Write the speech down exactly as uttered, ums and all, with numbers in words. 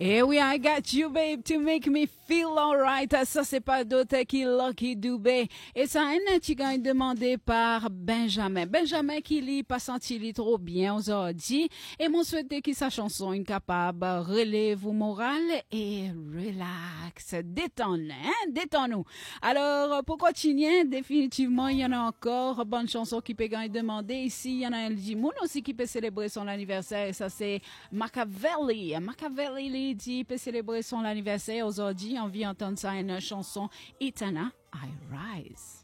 Eh oui, I got you, babe, to make me feel alright. Ça, c'est pas d'autre qui Lucky Dubé. Et ça, un petit gars demandé par Benjamin. Benjamin qui lit pas senti lit trop bien aujourd'hui. Et mon souhaité que sa chanson incapable relève vous moral et relax. Détends-nous, hein, détends-nous. Alors, pour continuer, définitivement, il y en a encore bonne chanson qui peut gagner demander. Ici, il y en a un Jimoun aussi qui peut célébrer son anniversaire. Et ça, c'est Machiavelli. Machiavelli dit peut célébrer son anniversaire aujourd'hui. On vient entendre ça une chanson Itana, I Rise.